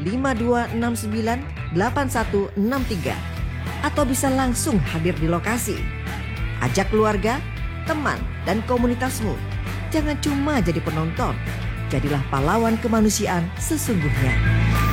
52698163 atau bisa langsung hadir di lokasi. Ajak keluarga, teman, dan komunitasmu. Jangan cuma jadi penonton, jadilah pahlawan kemanusiaan sesungguhnya.